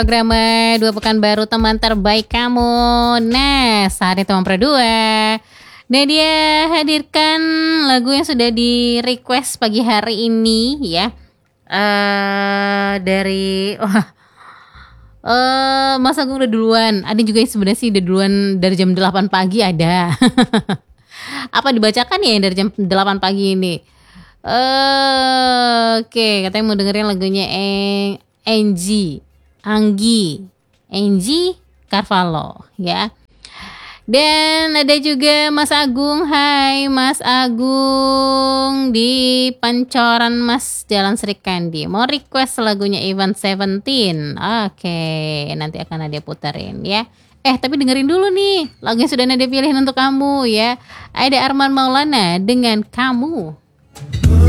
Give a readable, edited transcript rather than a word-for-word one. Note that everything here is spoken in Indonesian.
Program 2 Pekanbaru teman terbaik kamu. Nah, saatnya teman berdua. Nadia hadirkan lagu yang sudah di request pagi hari ini ya. Dari Mas Agung udah duluan. Ada juga yang sebenarnya sih udah duluan dari jam 8 pagi ada. Apa dibacakan ya yang dari jam 8 pagi ini? Oke, katanya mau dengerin lagunya Anggi Carvalho ya. Dan ada juga Mas Agung. Hai Mas Agung di Pancoran Mas, Jalan Sri Kandi. Mau request lagunya Ivan Seventeen. Oke, nanti akan Nadia puterin ya. Tapi dengerin dulu nih lagu yang sudah Nadia pilihin untuk kamu ya. Ada Arman Maulana dengan Kamu.